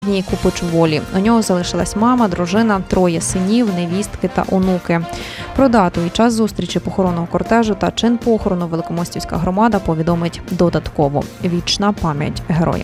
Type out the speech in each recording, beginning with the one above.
Купич волі. У нього залишилась мама, дружина, 3 синів, невістки та онуки. Про дату і час зустрічі похоронного кортежу та чин похорону Великомостівська громада повідомить додатково. Вічна пам'ять героям.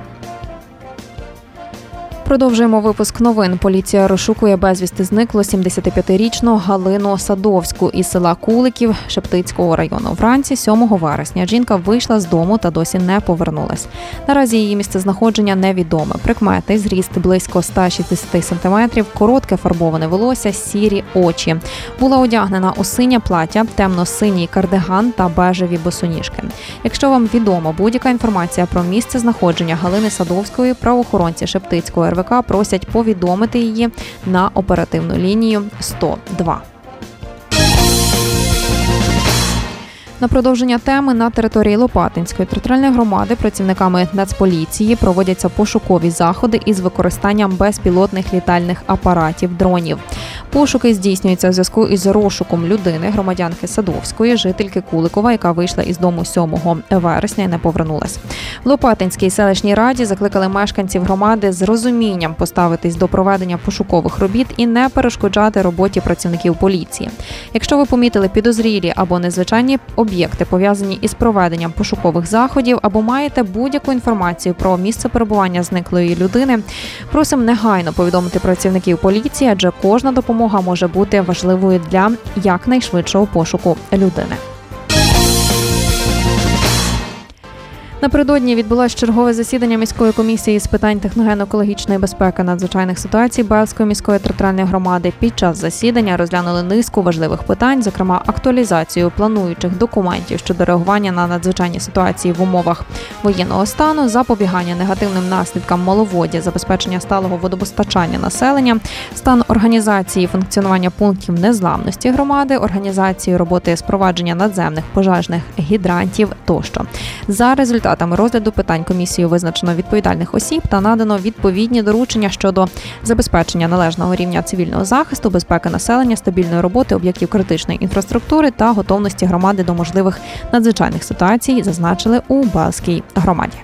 Продовжуємо випуск новин. Поліція розшукує безвісти зниклу 75-річну Галину Садовську із села Куликів Шептицького району. Вранці 7 вересня жінка вийшла з дому та досі не повернулась. Наразі її місцезнаходження невідоме. Прикмети: зріст близько 160 см, коротке фарбоване волосся, сірі очі. Була одягнена у синє плаття, темно-синій кардиган та бежеві босоніжки. Якщо вам відома будь-яка інформація про місце знаходження Галини Садовської, правоохоронці Шептицького РВК просять повідомити її на оперативну лінію 102. На продовження теми на території Лопатинської територіальної громади працівниками Нацполіції проводяться пошукові заходи із використанням безпілотних літальних апаратів – дронів. Пошуки здійснюються в зв'язку із розшуком людини, громадянки Садовської, жительки Куликова, яка вийшла із дому 7 вересня і не повернулась. В Лопатинській селищній раді закликали мешканців громади з розумінням поставитись до проведення пошукових робіт і не перешкоджати роботі працівників поліції. Якщо ви помітили підозрілі або незвичайні об'єкти, пов'язані із проведенням пошукових заходів, або маєте будь-яку інформацію про місце перебування зниклої людини, просимо негайно повідомити працівників поліції, адже кожна допомога може бути важливою для якнайшвидшого пошуку людини. Напередодні відбулось чергове засідання міської комісії з питань техногенно-екологічної безпеки надзвичайних ситуацій Балтської міської територіальної громади. Під час засідання розглянули низку важливих питань, зокрема актуалізацію плануючих документів щодо реагування на надзвичайні ситуації в умовах воєнного стану, запобігання негативним наслідкам маловоддя, забезпечення сталого водопостачання населення, стан організації і функціонування пунктів незламності громади, організацію роботи спровадження надземних пожежних гідрантів тощо. За результатами розгляду питань комісією визначено відповідальних осіб та надано відповідні доручення щодо забезпечення належного рівня цивільного захисту, безпеки населення, стабільної роботи об'єктів критичної інфраструктури та готовності громади до можливих надзвичайних ситуацій, зазначили у Балтській громаді.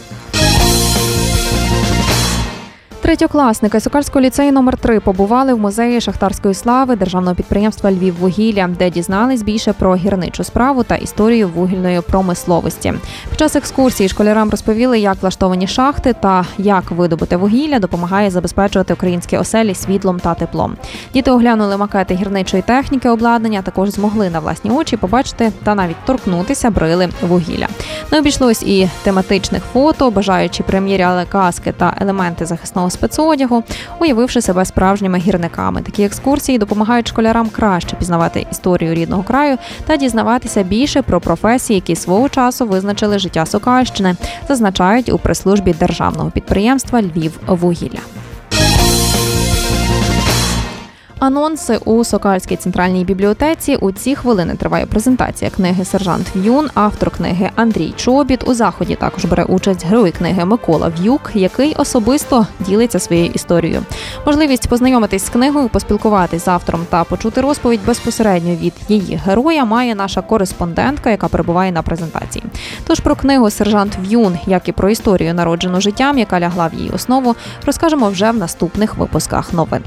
Третьокласники Сокальського ліцею номер 3 побували в музеї шахтарської слави державного підприємства «Львіввугілля», де дізнались більше про гірничу справу та історію вугільної промисловості. Під час екскурсії школярам розповіли, як влаштовані шахти та як видобуте вугілля допомагає забезпечувати українські оселі світлом та теплом. Діти оглянули макети гірничої техніки, обладнання, також змогли на власні очі побачити та навіть торкнутися брили вугілля. Не обійшлось і тематичних фото, бажаючи приміряли каски та елементи захисного спецодягу, уявивши себе справжніми гірниками. Такі екскурсії допомагають школярам краще пізнавати історію рідного краю та дізнаватися більше про професії, які свого часу визначили життя Сокальщини, зазначають у прес-службі державного підприємства «Львіввугілля». Анонси у Сокальській центральній бібліотеці. У ці хвилини триває презентація книги «Сержант В'юн», автор книги Андрій Чобіт. У заході також бере участь герой книги Микола В'юк, який особисто ділиться своєю історією. Можливість познайомитись з книгою, поспілкуватись з автором та почути розповідь безпосередньо від її героя має наша кореспондентка, яка перебуває на презентації. Тож про книгу «Сержант В'юн», як і про історію, народжену життям, яка лягла в її основу, розкажемо вже в наступних випусках новин.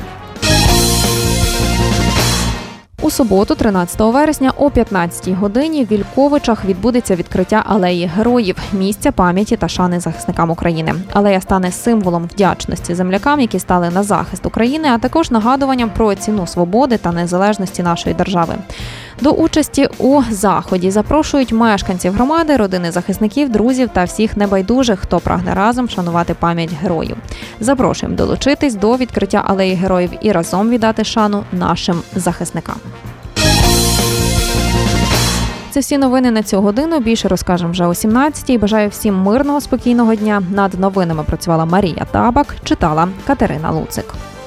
У суботу, 13 вересня, о 15-й годині в Вільковичах відбудеться відкриття Алеї Героїв – місця пам'яті та шани захисникам України. Алея стане символом вдячності землякам, які стали на захист України, а також нагадуванням про ціну свободи та незалежності нашої держави. До участі у заході запрошують мешканців громади, родини захисників, друзів та всіх небайдужих, хто прагне разом вшанувати пам'ять героїв. Запрошуємо долучитись до відкриття Алеї Героїв і разом віддати шану нашим захисникам. Це всі новини на цю годину. Більше розкажемо вже о 17-й. Бажаю всім мирного, спокійного дня. Над новинами працювала Марія Табак, читала Катерина Луцик.